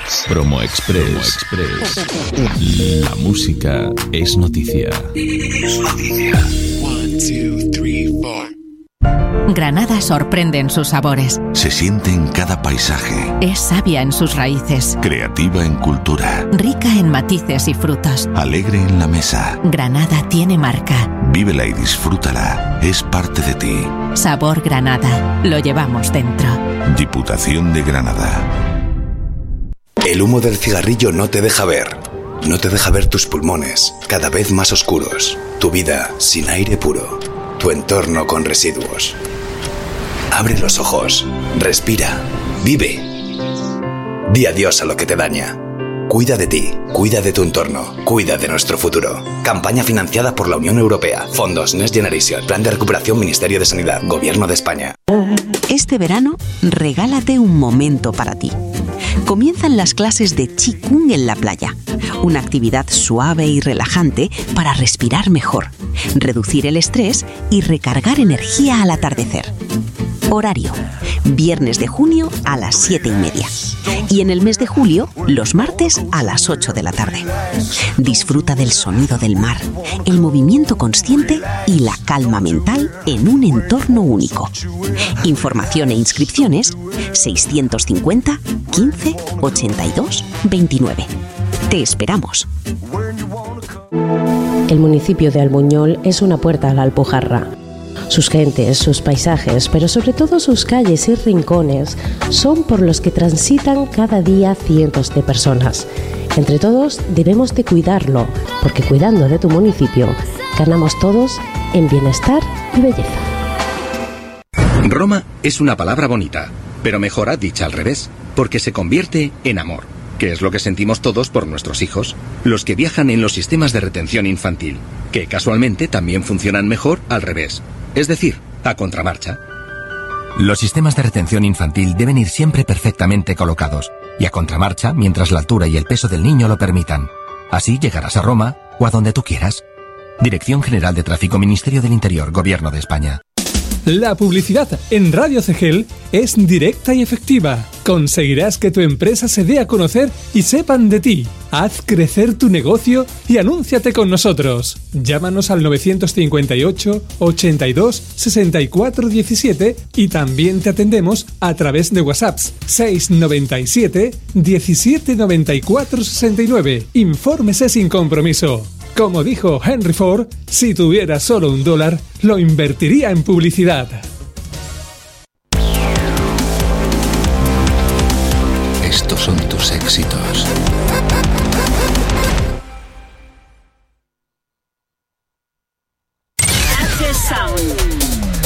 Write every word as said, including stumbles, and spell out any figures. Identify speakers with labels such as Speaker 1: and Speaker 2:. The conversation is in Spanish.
Speaker 1: Promo Express. Promo Express. La música es noticia. Es noticia.
Speaker 2: One, two, three, four.
Speaker 3: Granada sorprende en sus sabores.
Speaker 4: Se siente en cada paisaje.
Speaker 3: Es sabia en sus raíces.
Speaker 4: Creativa en cultura.
Speaker 3: Rica en matices y frutos.
Speaker 4: Alegre en la mesa.
Speaker 3: Granada tiene marca.
Speaker 4: Vívela y disfrútala. Es parte de ti.
Speaker 3: Sabor Granada. Lo llevamos dentro.
Speaker 4: Diputación de Granada.
Speaker 5: El humo del cigarrillo no te deja ver. No te deja ver tus pulmones, cada vez más oscuros. Tu vida sin aire puro. Tu entorno con residuos. Abre los ojos. Respira. Vive. Di adiós a lo que te daña. Cuida de ti, cuida de tu entorno, cuida de nuestro futuro. Campaña financiada por la Unión Europea. Fondos Next Generation. Plan de recuperación Ministerio de Sanidad. Gobierno de España.
Speaker 6: Este verano, regálate un momento para ti. Comienzan las clases de Qigong en la playa. Una actividad suave y relajante para respirar mejor, reducir el estrés y recargar energía al atardecer. Horario: viernes de junio a las siete y media. Y en el mes de julio, los martes a las ocho de la tarde. Disfruta del sonido del mar, el movimiento consciente y la calma mental en un entorno único. Información e inscripciones seiscientos cincuenta quince ochenta y dos veintinueve. Te esperamos.
Speaker 7: El municipio de Albuñol es una puerta a la Alpujarra. Sus gentes, sus paisajes, pero sobre todo sus calles y rincones son por los que transitan cada día cientos de personas. Entre todos debemos de cuidarlo, porque cuidando de tu municipio ganamos todos en bienestar y belleza.
Speaker 8: Roma es una palabra bonita, pero mejor dicha al revés, porque se convierte en amor, que es lo que sentimos todos por nuestros hijos, los que viajan en los sistemas de retención infantil, que casualmente también funcionan mejor al revés. Es decir, a contramarcha. Los sistemas de retención infantil deben ir siempre perfectamente colocados y a contramarcha mientras la altura y el peso del niño lo permitan. Así llegarás a Roma o a donde tú quieras. Dirección General de Tráfico, Ministerio del Interior, Gobierno de España.
Speaker 9: La publicidad en Radio Cegel es directa y efectiva. Conseguirás que tu empresa se dé a conocer y sepan de ti. Haz crecer tu negocio y anúnciate con nosotros. Llámanos al novecientos cincuenta y ocho, ochenta y dos, sesenta y cuatro diecisiete y también te atendemos a través de WhatsApp seiscientos noventa y siete, diecisiete noventa y cuatro sesenta y nueve. Infórmese sin compromiso. Como dijo Henry Ford, si tuviera solo un dólar, lo invertiría en publicidad.
Speaker 4: Estos son tus éxitos.
Speaker 10: Active Sound.